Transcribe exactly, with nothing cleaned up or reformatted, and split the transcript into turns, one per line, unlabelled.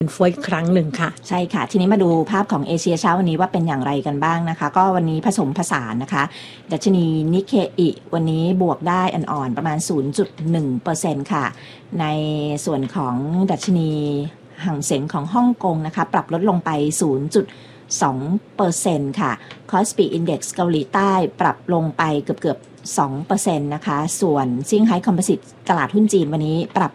เฟ้ออีกครั้งหนึ่งค่ะ
ใช่ค่ะทีนี้มาดูภาพของเอเชียเช้าวันนี้ว่าเป็นอย่างไรกันบ้างนะคะก็วันนี้ผสมผสานนะคะดัชนีนิเคอิวันนี้บวกได้อ่อนๆประมาณ ศูนย์จุดหนึ่งเปอร์เซ็นต์ ค่ะในส่วนของดัชนีหังเส็งของฮ่องกงนะคะปรับลดลงไป ศูนย์จุดสองเปอร์เซ็นต์ ค่ะ Kospi Index เกาหลีใต้ปรับลงไปเกือบๆ สองเปอร์เซ็นต์ นะคะส่วนซิงไฮ้คอมโพสิตตลาดหุ้นจีนวันนี้ปรับ